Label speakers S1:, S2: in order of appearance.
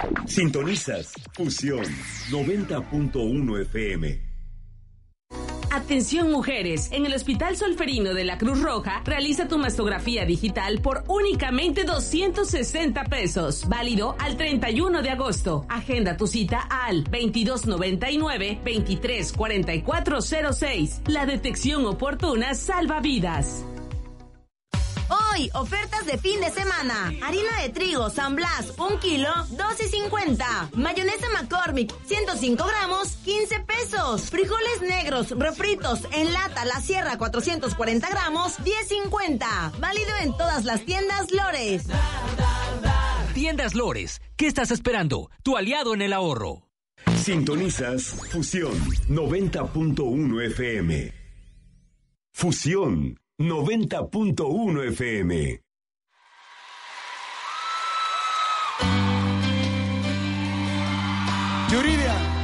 S1: Sintonizas Fusión 90.1 FM.
S2: Atención mujeres, en el Hospital Solferino de la Cruz Roja realiza tu mastografía digital por únicamente 260 pesos, válido al 31 de agosto. Agenda tu cita al 2299-234406. La detección oportuna salva vidas.
S3: Hoy, ofertas de fin de semana. Harina de trigo San Blas, 1 kilo, $12.50. Mayonesa McCormick, 105 gramos, 15 pesos. Frijoles negros, refritos, en lata La Sierra, 440 gramos, $10.50. Válido en todas las tiendas Lores.
S4: Tiendas Lores, ¿qué estás esperando? Tu aliado en el ahorro.
S1: Sintonizas Fusión 90.1 FM. Fusión 90.1 FM.
S5: Yuridia.